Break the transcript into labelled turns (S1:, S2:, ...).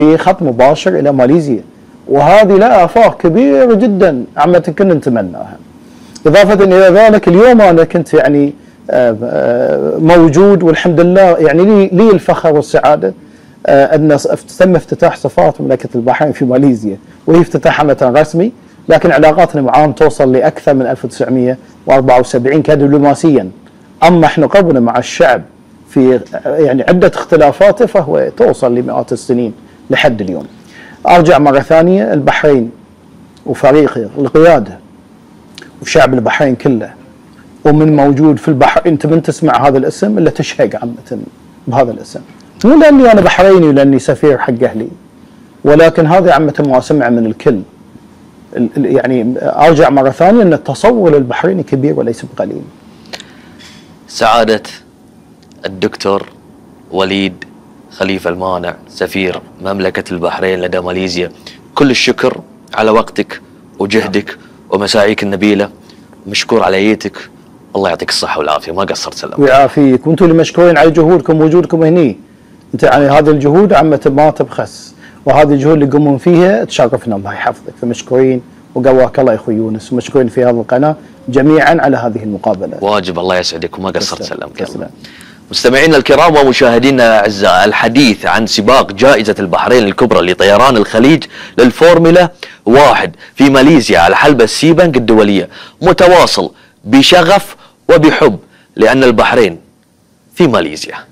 S1: في خط مباشر الى ماليزيا، وهذه لها افاق كبيره جدا عامه كنا نتمناها. اضافه الى ذلك اليوم انا كنت يعني موجود، والحمد لله يعني لي الفخر والسعاده ان تم افتتاح سفاره مملكه البحرين في ماليزيا، وهي افتتاح عامه رسمي، لكن علاقاتنا معهم توصل لاكثر من 1974 كدبلوماسيا. اما احنا قبلنا مع الشعب في يعني عده اختلافاته فهو توصل لمئات السنين لحد اليوم. ارجع مره ثانيه، البحرين وفريقه القياده وشعب البحرين كله ومن موجود في البحرين، انت من تسمع هذا الاسم الا تشهق عامه بهذا الاسم، مو لاني انا بحريني ولاني سفير حق اهلي، ولكن هذا عامه ما اسمع من الكل. يعني ارجع مره ثانيه ان التصور البحريني كبير وليس بقليل.
S2: سعاده الدكتور وليد خليفه المانع سفير مملكه البحرين لدى ماليزيا، كل الشكر على وقتك وجهدك ومساعيك النبيله، مشكور على ايتك، الله يعطيك الصحه والعافيه، ما قصرت سلام.
S1: ويعافيك، وانتم اللي مشكورين على جهودكم ووجودكم هني. انت يعني هذه الجهود عامه ما تبخس، وهذه الجهود اللي يقومون فيها تشرفنا، الله يحفظك، فمشكورين وقواك الله يا اخوي يونس، ومشكورين في هذه القناه جميعا على هذه المقابله.
S2: واجب، الله يسعدك وما قصرت سلام. مستمعينا الكرام ومشاهدينا الاعزاء، الحديث عن سباق جائزة البحرين الكبرى لطيران الخليج للفورمولا 1 في ماليزيا على حلبة سيبنج الدولية متواصل بشغف وبحب، لأن البحرين في ماليزيا.